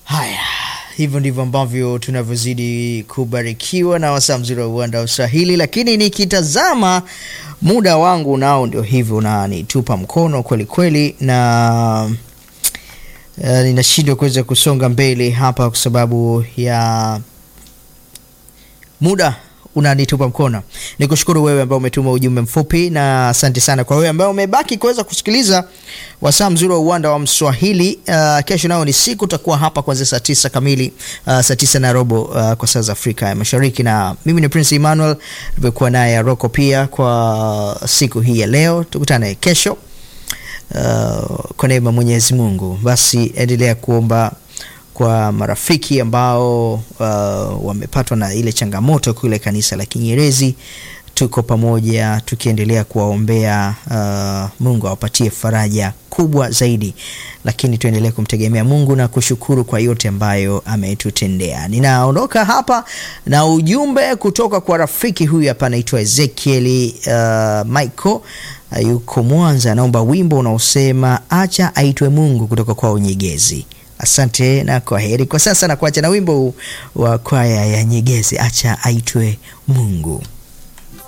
Haya, hivyo ndivyo ambavyo tunavyozidi kubarikiwa na wasaa mzuri wa uwanda wa Swahili, lakini nikitazama muda wangu nao ndio hivyo na nitupa mkono kweli kweli, na ninashindwa kuweza kusonga mbele hapa kwa sababu ya muda unanitupa mkono. Nikushukuru wewe ambao umetuma ujumbe mfupi, na asante sana kwa wewe ambao umebaki kuweza kusikiliza wasaa mzuri wa uwanda wa Mswahili. Kesho nao ni siku tutakuwa hapa kuanzia saa 9 kamili, saa 9:15 kwa saa za Afrika ya Mashariki, na mimi ni Prince Emmanuel, nimekuwa naye Rocco pia kwa siku hii ya leo. Tukutane kesho kwa neema Mwenyezi Mungu. Basi endelea kuomba kwa marafiki ambao wamepatwa na ile changamoto kule kanisa la Kinyerezi. Tuko pamoja tukiendelea kuwaombea, Mungu awapatie faraja kubwa zaidi, lakini tuendelee kumtegemea Mungu na kushukuru kwa yote ambayo ametutendea. Ninaondoka hapa na ujumbe kutoka kwa rafiki huyu hapa, anaitwa Ezekiel Michael, yuko Mwanza, anaomba wimbo unaosema acha aitwe Mungu kutoka kwa Unyegezi. Asante na kwaheri kwa sasa, na kuacha na wimbo wa kwaya ya Nyegezi, acha aitwe Mungu.